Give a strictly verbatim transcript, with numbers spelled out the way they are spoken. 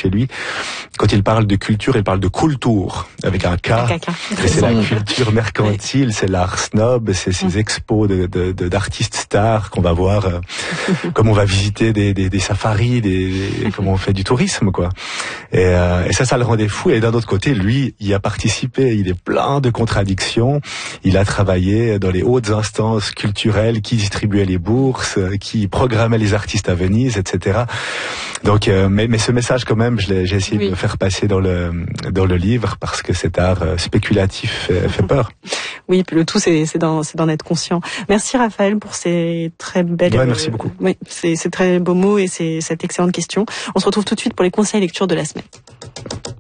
chez lui. Quand il parle de culture, il parle de Kultur, avec un K. Avec un K. Et c'est la culture mercantile, oui. C'est l'art snob, c'est ces expos de, de, de, d'artistes stars qu'on va voir, euh, comme on va visiter des, des, des safaris, des, des, comme on fait du tourisme, quoi. Et, euh, et ça, ça le rendait fou. Et d'un autre côté, lui, il a participé, il est plein de contradictions. Il a travaillé dans les hautes instances culturelles qui distribuaient les bourses, qui programmaient les artistes à Venise, et cetera. Donc, euh, mais, mais ce message, quand même, je l'ai, j'ai essayé oui. de le faire passer dans le dans le livre parce que cet art spéculatif fait, fait peur. Oui, puis le tout, c'est, c'est, d'en, c'est d'en être conscient. Merci Raphaël pour ces très belles... Ouais, merci beaucoup. Oui, c'est, c'est très beaux mots et c'est cette excellente question. On se retrouve tout de suite pour les conseils lecture de la semaine.